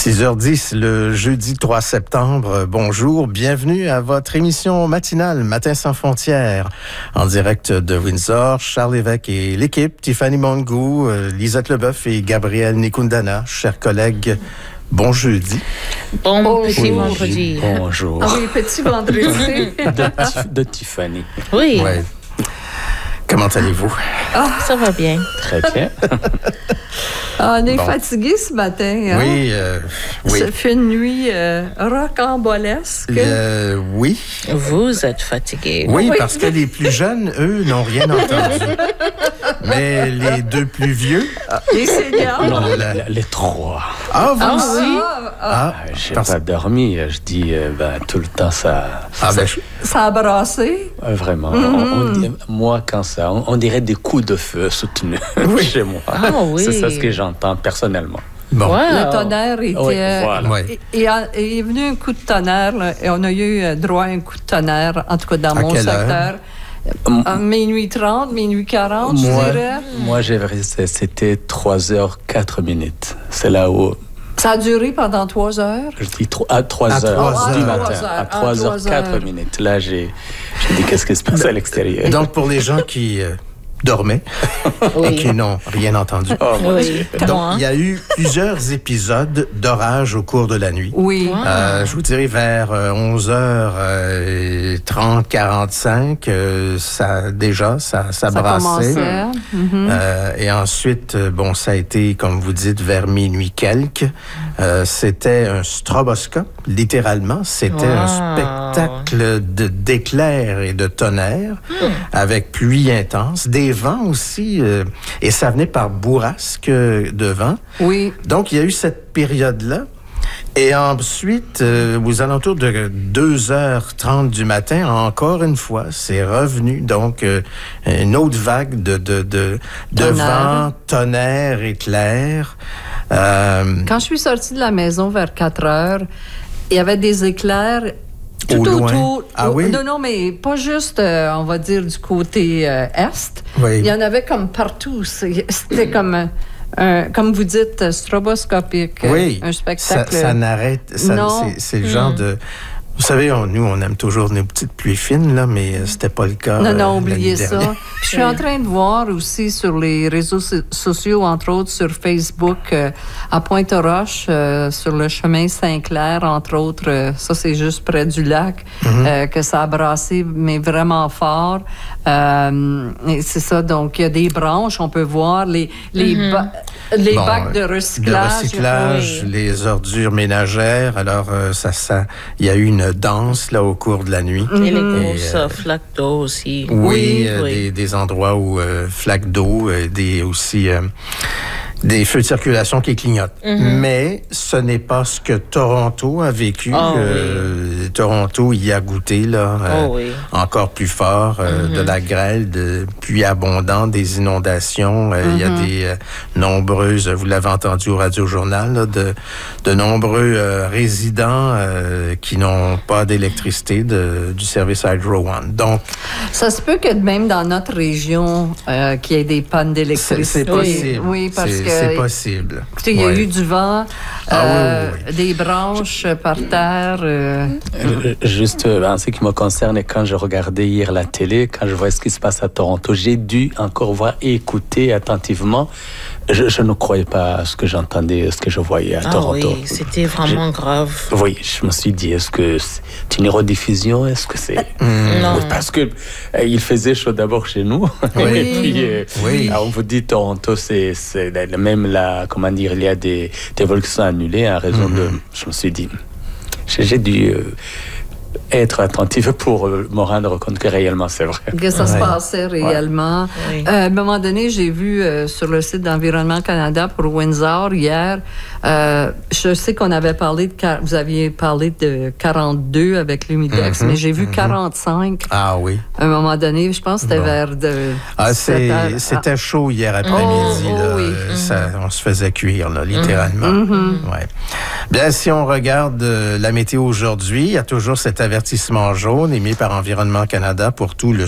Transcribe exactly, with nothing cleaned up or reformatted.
six heures dix, le jeudi trois septembre. Bonjour, bienvenue à votre émission matinale Matin sans frontières. En direct de Windsor, Charles Lévesque et l'équipe, Tiffany Mongou, Lisette Leboeuf et Gabrielle Nikundana. Chers collègues, bon jeudi. Bon Bonjour. petit vendredi. Bonjour. Ah oui, petit vendredi. de, de Tiffany. Oui, Ouais. Comment allez-vous? ça va bien. Très bien. Ah, on est Bon. fatigué ce matin. Hein? Oui, euh, oui. Ça fait une nuit euh, rocambolesque. Euh, oui. Vous êtes fatigué. Oui, Oui. parce que les plus jeunes, eux, n'ont rien entendu. Mais les deux plus vieux... Les seniors. Non, la- la- les trois. Ah, vous Ah aussi? oui? Ah, ah, Ah, Ah, J'ai parce- pas dormi. Je dis, euh, ben, tout le temps, ça. Ah, ça- ben, je- ça a brassé. euh, vraiment. On- on dit- moi, quand ça, on, on dirait des coups de feu soutenus chez moi. Ah oui. C'est ça ce que j'entends personnellement. bon. Wow. Le tonnerre était... Oui, voilà. Ouais. Et, et a- et est venu un coup de tonnerre, là, et on a eu euh, droit à un coup de tonnerre, en tout cas dans À mon quelle heure? secteur. M- À minuit trente, minuit quarante, je Moi, dirais. moi j'ai c'était trois heures quatre minutes. C'est là où Ça a duré pendant trois heures. je dis tro- à trois À heures trois du heures. matin. trois heures. À À trois heures trois quatre heures. minutes. Là, j'ai j'ai dit qu'est-ce qui se passe à l'extérieur. Donc, pour les gens qui euh, dormaient et qui Oui. n'ont rien entendu. Oh, mon Dieu. Oui. Donc, Moi, il y a eu plusieurs épisodes d'orage au cours de la nuit. Oui. Wow. Euh, je vous dirais vers euh, onze heures trente, quarante-cinq, euh, ça, déjà, ça, ça, Ça brassait. commençait. Mhm. Euh, et ensuite, euh, bon, ça a été, comme vous dites, vers minuit quelques. Euh, c'était un stroboscope, littéralement. C'était un Wow. spectacle de, d'éclairs et de tonnerre, avec pluie intense, des vents aussi, euh, et ça venait par bourrasque de vent. Oui. Donc, il y a eu cette période-là. Et ensuite, euh, aux alentours de deux heures trente du matin, encore une fois, c'est revenu. Donc, euh, une autre vague de, de, de, de Tonnerre. vent, tonnerre, éclair. Euh, Quand je suis sortie de la maison vers quatre heures, il y avait des éclairs tout Au loin. autour. Ah au- oui? Non, non, mais pas juste, euh, on va dire, du côté euh, est. Oui. Il y en avait comme partout. C'est- C'était comme, un- un- comme vous dites, stroboscopique. euh, oui, Un ça, spectacle. ça n'arrête. ça- Non. c'est, c'est le genre de... Vous savez, on- nous, on aime toujours nos petites pluies fines, là, mais euh, c'était pas le cas. Non, euh, non, la oubliez nuit ça. dernière. Je suis en train de voir aussi sur les réseaux so- sociaux, entre autres sur Facebook, euh, à Pointe-aux-Roches, euh, sur le chemin Saint-Clair, entre autres, euh, ça c'est juste près du lac, euh, que ça a brassé, mais vraiment fort. Euh, et c'est ça, donc il y a des branches, on peut voir les, les, ba- les Bon, bacs de euh, recyclage. De recyclage, Oui. les ordures ménagères. Alors, euh, ça, ça, il y a eu une danse là au cours de la nuit. et les Mhm. grosses Et, euh, euh, flaques d'eau aussi. Oui, Oui, euh, oui. Des, des endroits où euh, flaques d'eau, euh, des aussi euh, des feux de circulation qui clignotent. Mais ce n'est pas ce que Toronto a vécu. Ah oui. Euh, Toronto y a goûté là, euh, Oh oui. encore plus fort, euh, de la grêle, de pluie abondante, des inondations. Euh, Il y a des euh, nombreuses, vous l'avez entendu au Radio-Journal, là, de, de nombreux euh, résidents euh, qui n'ont pas d'électricité de, du service Hydro One. Donc, Ça se peut que même dans notre région, euh, qu'il y ait des pannes c'est d'électricité. c'est possible. Oui, parce C'est- que c'est possible. écoutez, il y a Ouais. eu du vent, Ah oui, euh, oui, oui. des branches par terre. euh, Euh, Juste euh, en ce qui me concerne, quand je regardais hier la télé, quand je vois ce qui se passe à Toronto, j'ai dû encore voir et écouter attentivement. Je, je ne croyais pas à ce que j'entendais, ce que je voyais à Ah Toronto. oui, c'était vraiment grave. Oui, je me suis dit, est-ce que c'est une rediffusion? Est-ce que c'est... Non. Oui, parce que euh, il faisait chaud d'abord chez nous. Oui. Et puis, euh, Oui. alors, on vous dit Toronto, c'est, c'est la- même la, comment dire, il y a des, des vols qui sont annulés à raison de... Je me suis dit, j'ai, j'ai dû euh, être attentif pour euh, me rendre compte que réellement c'est vrai. que ça se Ouais. passait réellement. Oui. Euh, à un moment donné, j'ai vu euh, sur le site d'Environnement Canada pour Windsor hier, euh, je sais qu'on avait parlé de, quar- vous aviez parlé de quarante-deux avec l'humidex, mais j'ai vu quarante-cinq Ah oui. à un moment donné. Je pense que c'était Bon. vers de Ah, sept c'est, heures. c'était chaud hier après-midi. Oh, oh là. oui. Euh, ça, on se faisait cuire, là, littéralement. Ouais. Bien, si on regarde euh, la météo aujourd'hui, il y a toujours cet avertissement jaune émis par Environnement Canada pour tout le